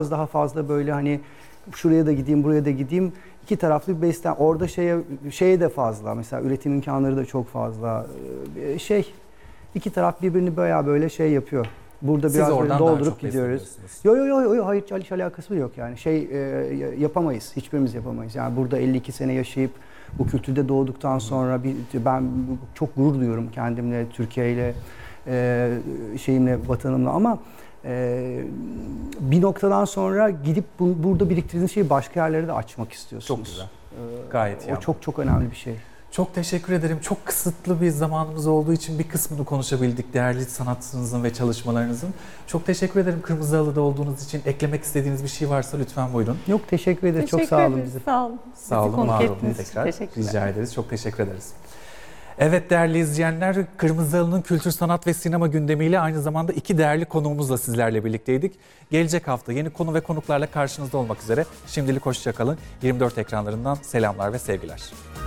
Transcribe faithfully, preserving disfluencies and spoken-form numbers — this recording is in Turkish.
daha fazla böyle hani şuraya da gideyim, buraya da gideyim. İki taraflı bir beslen. Orada şeye şeye de fazla. Mesela üretim imkanları da çok fazla. Ee, Şey iki taraf birbirini bayağı böyle şey yapıyor. Burada Siz biraz böyle oradan daha doldurup çok gidiyoruz. besleniyorsunuz. Yo yo yo yo hayır hiç alakası yok yani. Şey e, yapamayız. Hiçbirimiz yapamayız. Yani burada elli iki sene yaşayıp bu kültürde doğduktan sonra bir ben çok gurur duyuyorum kendimle, Türkiye ile, e, şeyimle, vatanımla ama e, bir noktadan sonra gidip bu, burada biriktirdiğiniz şeyi başka yerlere de açmak istiyorsunuz. Çok güzel. Ee, Gayet iyi. O çok çok önemli bir şey. Çok teşekkür ederim. Çok kısıtlı bir zamanımız olduğu için bir kısmını konuşabildik. Değerli sanatçınızın ve çalışmalarınızın. Çok teşekkür ederim Kırmızı Halı'da olduğunuz için. Eklemek istediğiniz bir şey varsa lütfen buyurun. Yok teşekkür ederiz. Teşekkür Çok sağ olun ederiz, bize. Sağ olun. Sağ Bizi olun, konuk var olun ettiğiniz için tekrar. teşekkürler. Rica ederiz. Çok teşekkür ederiz. Evet değerli izleyenler, Kırmızı Halı'nın kültür, sanat ve sinema gündemiyle aynı zamanda iki değerli konuğumuzla sizlerle birlikteydik. Gelecek hafta yeni konu ve konuklarla karşınızda olmak üzere. Şimdilik hoşça kalın. yirmi dört ekranlarından selamlar ve sevgiler.